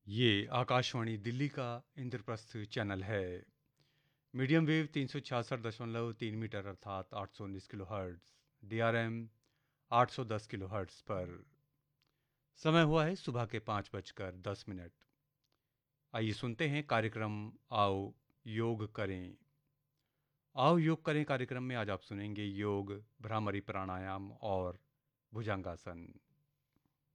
ये आकाशवाणी दिल्ली का इंद्रप्रस्थ चैनल है। मीडियम वेव 366.3 मीटर अर्थात 819 kilo hertz, DRM 810 kilo hertz पर। समय हुआ है सुबह के 5:10। आइए सुनते हैं कार्यक्रम आओ योग करें। आओ योग करें कार्यक्रम में आज आप सुनेंगे योग, भ्रामरी प्राणायाम और भुजंगासन।